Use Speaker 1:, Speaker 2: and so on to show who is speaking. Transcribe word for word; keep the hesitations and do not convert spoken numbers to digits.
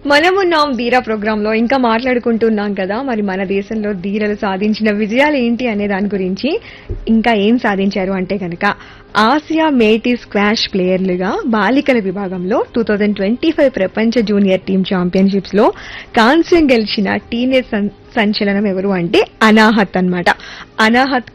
Speaker 1: మనమున్నాం ధీరా ప్రోగ్రామ్ లో ఇంకా మాట్లాడుకుంటున్నాం కదా మరి మన దేశంలో ధీరలు సాధించిన విజయాలు ఏంటి అనే దాని గురించి ఇంకా ఏం సాధించారు అంటే కనుక ఆసియా మేటీ స్క్వాష్ ప్లేయర్లుగా బాలికల విభాగంలో టూ థౌజండ్ ట్వంటీ ఫైవ్ ప్రపంచ జూనియర్ టీమ్ ఛాంపియన్షిప్స్ లో కాంస్యం గెలిచిన టీనేజ్ సంచలనం ఎవరు అంటే అనాహత్ అన్నమాట. అనాహత్